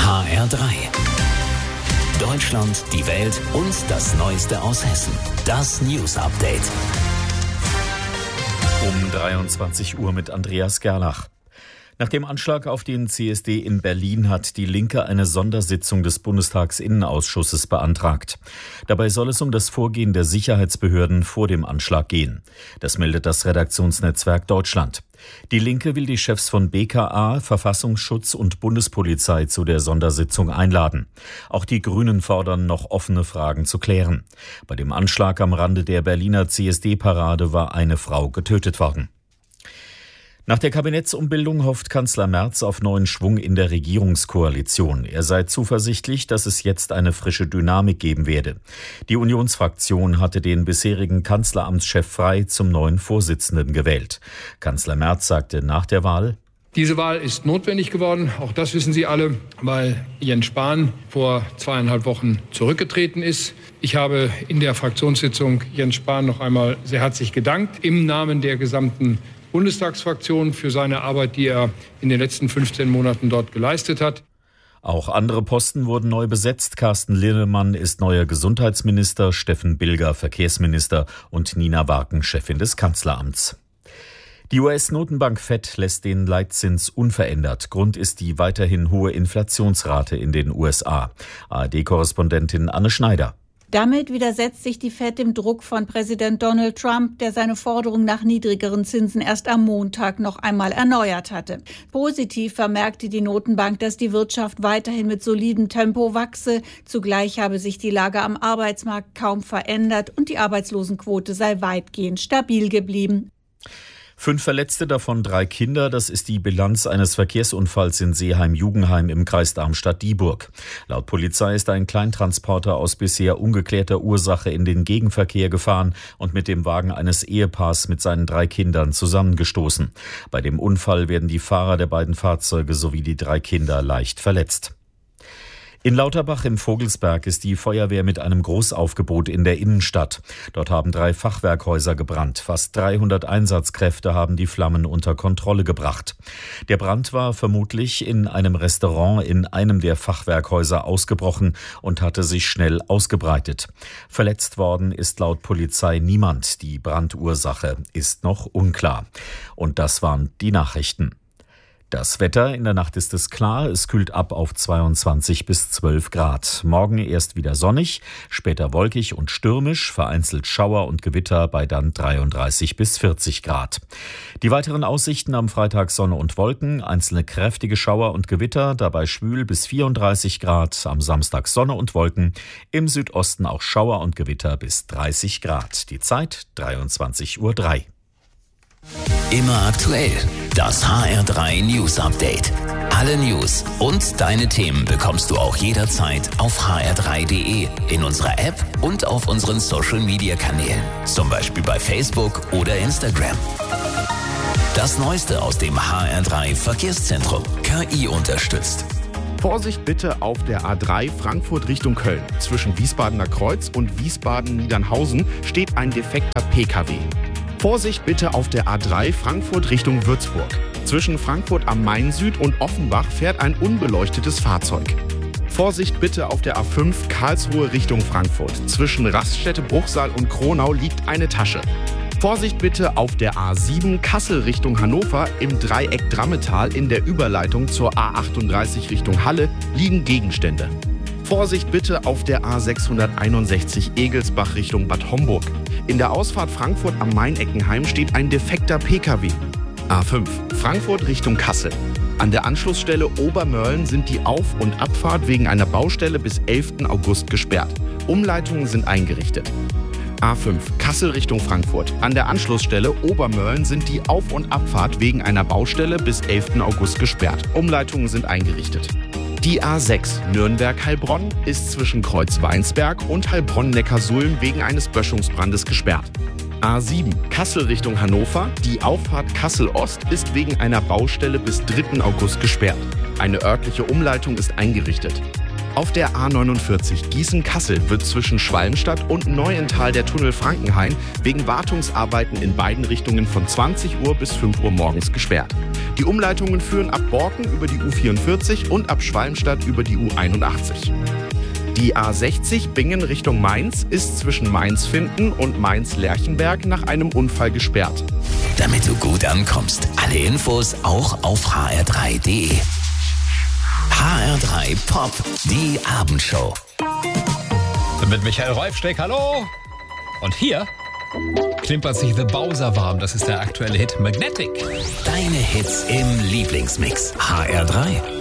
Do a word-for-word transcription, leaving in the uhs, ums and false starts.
H R drei. Deutschland, die Welt und das Neueste aus Hessen. Das News Update. Um dreiundzwanzig Uhr mit Andreas Gerlach. Nach dem Anschlag auf den C S D in Berlin hat die Linke eine Sondersitzung des Bundestagsinnenausschusses beantragt. Dabei soll es um das Vorgehen der Sicherheitsbehörden vor dem Anschlag gehen. Das meldet das Redaktionsnetzwerk Deutschland. Die Linke will die Chefs von B K A, Verfassungsschutz und Bundespolizei zu der Sondersitzung einladen. Auch die Grünen fordern, noch offene Fragen zu klären. Bei dem Anschlag am Rande der Berliner C S D-Parade war eine Frau getötet worden. Nach der Kabinettsumbildung hofft Kanzler Merz auf neuen Schwung in der Regierungskoalition. Er sei zuversichtlich, dass es jetzt eine frische Dynamik geben werde. Die Unionsfraktion hatte den bisherigen Kanzleramtschef Frey zum neuen Vorsitzenden gewählt. Kanzler Merz sagte nach der Wahl: Diese Wahl ist notwendig geworden, auch das wissen Sie alle, weil Jens Spahn vor zweieinhalb Wochen zurückgetreten ist. Ich habe in der Fraktionssitzung Jens Spahn noch einmal sehr herzlich gedankt, im Namen der gesamten Bundestagsfraktion für seine Arbeit, die er in den letzten fünfzehn Monaten dort geleistet hat. Auch andere Posten wurden neu besetzt. Carsten Linnemann ist neuer Gesundheitsminister, Steffen Bilger Verkehrsminister und Nina Warken Chefin des Kanzleramts. Die U S-Notenbank Fed lässt den Leitzins unverändert. Grund ist die weiterhin hohe Inflationsrate in den U S A. A R D-Korrespondentin Anne Schneider. Damit widersetzt sich die Fed dem Druck von Präsident Donald Trump, der seine Forderung nach niedrigeren Zinsen erst am Montag noch einmal erneuert hatte. Positiv vermerkte die Notenbank, dass die Wirtschaft weiterhin mit solidem Tempo wachse. Zugleich habe sich die Lage am Arbeitsmarkt kaum verändert und die Arbeitslosenquote sei weitgehend stabil geblieben. Fünf Verletzte, davon drei Kinder. Das ist die Bilanz eines Verkehrsunfalls in Seeheim-Jugenheim im Kreis Darmstadt-Dieburg. Laut Polizei ist ein Kleintransporter aus bisher ungeklärter Ursache in den Gegenverkehr gefahren und mit dem Wagen eines Ehepaars mit seinen drei Kindern zusammengestoßen. Bei dem Unfall werden die Fahrer der beiden Fahrzeuge sowie die drei Kinder leicht verletzt. In Lauterbach im Vogelsberg ist die Feuerwehr mit einem Großaufgebot in der Innenstadt. Dort haben drei Fachwerkhäuser gebrannt. Fast dreihundert Einsatzkräfte haben die Flammen unter Kontrolle gebracht. Der Brand war vermutlich in einem Restaurant in einem der Fachwerkhäuser ausgebrochen und hatte sich schnell ausgebreitet. Verletzt worden ist laut Polizei niemand. Die Brandursache ist noch unklar. Und das waren die Nachrichten. Das Wetter: In der Nacht ist es klar, es kühlt ab auf zweiundzwanzig bis zwölf Grad. Morgen erst wieder sonnig, später wolkig und stürmisch, vereinzelt Schauer und Gewitter bei dann dreiunddreißig bis vierzig Grad. Die weiteren Aussichten: am Freitag Sonne und Wolken, einzelne kräftige Schauer und Gewitter, dabei schwül bis vierunddreißig Grad. Am Samstag Sonne und Wolken, im Südosten auch Schauer und Gewitter bis dreißig Grad. Die Zeit dreiundzwanzig Uhr drei. Immer aktuell. Das H R drei News Update. Alle News und deine Themen bekommst du auch jederzeit auf h r drei punkt d e, in unserer App und auf unseren Social Media Kanälen. Zum Beispiel bei Facebook oder Instagram. Das Neueste aus dem H R drei Verkehrszentrum. K I unterstützt. Vorsicht bitte auf der A drei Frankfurt Richtung Köln. Zwischen Wiesbadener Kreuz und Wiesbaden-Niedernhausen steht ein defekter P K W. Vorsicht bitte auf der A drei Frankfurt Richtung Würzburg. Zwischen Frankfurt am Main Süd und Offenbach fährt ein unbeleuchtetes Fahrzeug. Vorsicht bitte auf der A fünf Karlsruhe Richtung Frankfurt. Zwischen Raststätte Bruchsal und Kronau liegt eine Tasche. Vorsicht bitte auf der A sieben Kassel Richtung Hannover. Im Dreieck Drammetal in der Überleitung zur A achtunddreißig Richtung Halle liegen Gegenstände. Vorsicht bitte auf der A sechshunderteinundsechzig Egelsbach Richtung Bad Homburg. In der Ausfahrt Frankfurt am Main-Eckenheim steht ein defekter P K W. A fünf Frankfurt Richtung Kassel. An der Anschlussstelle Obermörlen sind die Auf- und Abfahrt wegen einer Baustelle bis elften August gesperrt. Umleitungen sind eingerichtet. A fünf Kassel Richtung Frankfurt. An der Anschlussstelle Obermörlen sind die Auf- und Abfahrt wegen einer Baustelle bis elften August gesperrt. Umleitungen sind eingerichtet. Die A sechs Nürnberg-Heilbronn ist zwischen Kreuz-Weinsberg und Heilbronn-Neckarsulm wegen eines Böschungsbrandes gesperrt. A sieben Kassel Richtung Hannover. Die Auffahrt Kassel-Ost ist wegen einer Baustelle bis dritten August gesperrt. Eine örtliche Umleitung ist eingerichtet. Auf der A neunundvierzig Gießen-Kassel wird zwischen Schwalmstadt und Neuental der Tunnel Frankenhain wegen Wartungsarbeiten in beiden Richtungen von zwanzig Uhr bis fünf Uhr morgens gesperrt. Die Umleitungen führen ab Borken über die U vierundvierzig und ab Schwalmstadt über die U einundachtzig. Die A sechzig Bingen Richtung Mainz ist zwischen Mainz-Finden und Mainz-Lerchenberg nach einem Unfall gesperrt. Damit du gut ankommst, alle Infos auch auf h r drei punkt d e. H R drei Pop, die Abendshow. Mit Michael Reufsteck, hallo! Und hier klimpert sich The Bowser warm, das ist der aktuelle Hit Magnetic. Deine Hits im Lieblingsmix. H R drei.